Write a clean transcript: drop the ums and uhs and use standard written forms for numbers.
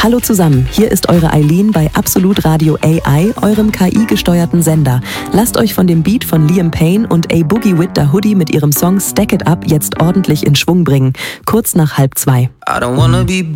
Hallo zusammen, hier ist eure Eileen bei Absolut Radio AI, eurem KI-gesteuerten Sender. Lasst euch von dem Beat von Liam Payne und A Boogie With Da Hoodie mit ihrem Song Stack It Up jetzt ordentlich in Schwung bringen. Kurz nach 1:30.